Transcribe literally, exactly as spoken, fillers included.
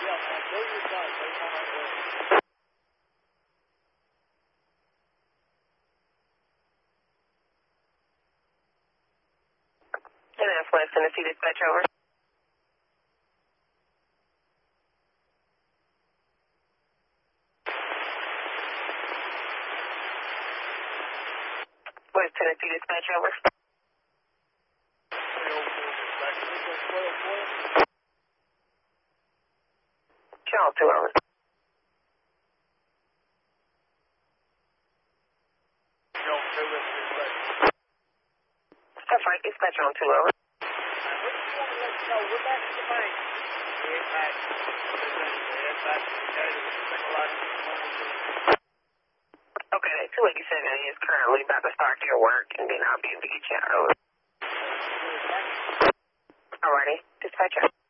Yeah, man, do your thing. They want to work. And that's West Tennessee Dispatch, over. West Tennessee Dispatch, over. Channel two, over. That's right, dispatch on two, over. We're back to the bank. We're back. We're back to the gate. Okay, that two eighty-seven is currently about to start their work, and then I'll be able to get you out, over. Alrighty, dispatch out.